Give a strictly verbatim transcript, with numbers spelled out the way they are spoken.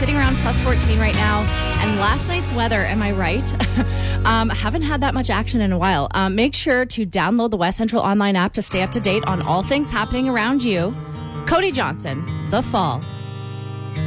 sitting around plus fourteen right now. And last night's weather, am I right? um, haven't had that much action in a while. Um, make sure to download the West Central Online app to stay up to date on all things happening around you. Cody Johnson, The Fall.